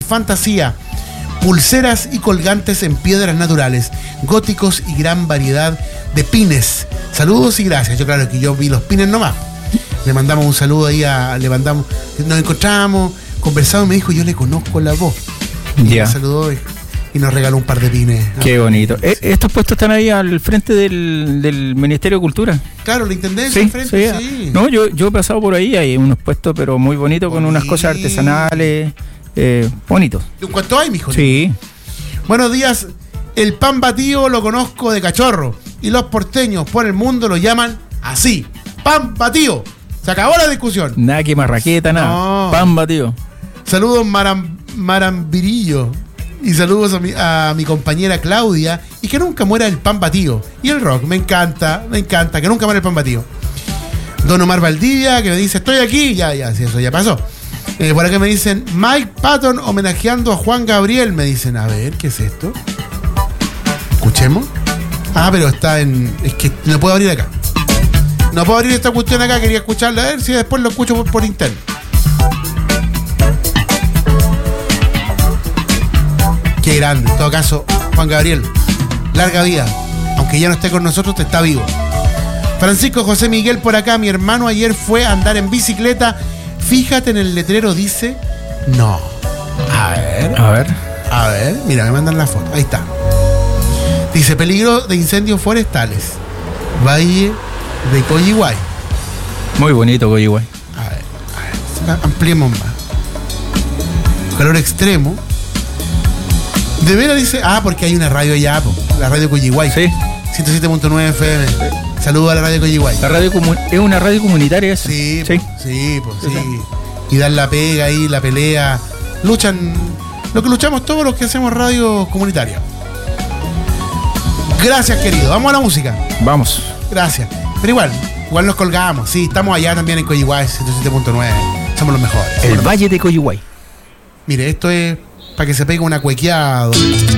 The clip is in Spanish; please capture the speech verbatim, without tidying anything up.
fantasía. Pulseras y colgantes en piedras naturales, góticos y gran variedad de pines. Saludos y gracias. Yo claro que yo vi los pines nomás. Le mandamos un saludo ahí a... Le mandamos... Nos encontramos, conversamos y me dijo, yo le conozco la voz. Y Ya. me saludó y, y nos regaló un par de pines. Qué bonito. Eh, ¿Estos puestos están ahí al frente del, del Ministerio de Cultura? Claro, la intendencia Sí, enfrente, sí. sí. No, yo, yo he pasado por ahí, hay unos puestos pero muy bonitos con unas cosas Bonito. artesanales, eh, bonitos. ¿Cuánto hay, mijo? Sí. Buenos días. El pan batido lo conozco de cachorro. Y los porteños por el mundo lo llaman así. Pan batido. Se acabó la discusión. Nada que marraqueta, nada. No. Pan batido. Saludos Maram, Marambirillo. Y saludos a mi, a mi compañera Claudia. Y que nunca muera el pan batido. Y el rock, me encanta, me encanta. Que nunca muera el pan batido. Don Omar Valdivia, que me dice, estoy aquí. Ya, ya, si eso ya pasó. Eh, por acá me dicen, Mike Patton homenajeando a Juan Gabriel. Me dicen, a ver, ¿qué es esto? Escuchemos. Ah, pero está en... Es que no puedo abrir acá. No puedo abrir esta cuestión acá. Quería escucharla, a ver si después lo escucho por, por internet. Qué grande. En todo caso, Juan Gabriel, larga vida. Aunque ya no esté con nosotros, te está vivo. Francisco José Miguel por acá. Mi hermano ayer fue a andar en bicicleta. Fíjate en el letrero, dice... No. A ver. A ver. A ver. Mira, me mandan la foto. Ahí está. Dice, peligro de incendios forestales. Valle de Coyihuay. Muy bonito, Coyihuay. A ver, a ver. Ampliemos más. Calor extremo. De veras dice... Ah, porque hay una radio allá, po, la radio Coyihuay. Sí. ciento siete punto nueve F M. Saludos a la radio Coyihuay. La radio comu- es una radio comunitaria esa. Sí, Sí. po, sí, po, sí. Y dar la pega ahí, la pelea. Luchan... Lo que luchamos todos los que hacemos radio comunitaria. Gracias, querido. Vamos a la música. Vamos. Gracias. Pero igual, igual nos colgamos. Sí, estamos allá también en Coyihuay, ciento siete punto nueve. Somos los mejores. El Somos los- Valle de Coyihuay. Mire, esto es para que se pegue una cuequeada.